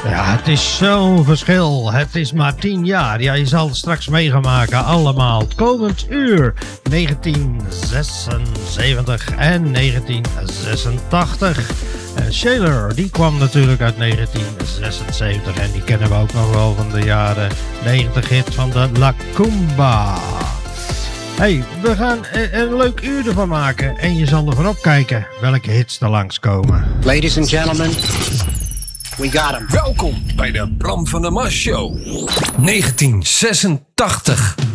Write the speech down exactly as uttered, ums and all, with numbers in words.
Ja, het is zo'n verschil. Het is maar tien jaar. Ja, je zal het straks mee gaan maken. Allemaal. Het komend uur. negentien zesenzeventig en negentien zesentachtig. En Shaler, die kwam natuurlijk uit negentien zesenzeventig. En die kennen we ook nog wel van de jaren negentig hit van de La Cumba. Hey, we gaan een leuk uur ervan maken. En je zal ervan opkijken welke hits er langskomen. Ladies and gentlemen, we got him. Welkom bij de Bram van der Mars Show. negentien zesentachtig.